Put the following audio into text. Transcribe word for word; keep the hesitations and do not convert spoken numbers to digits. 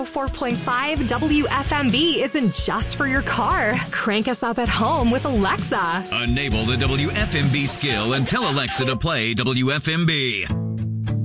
four point five W F M B isn't just for your car. Crank us up at home with Alexa. Enable the W F M B skill and tell Alexa to play W F M B.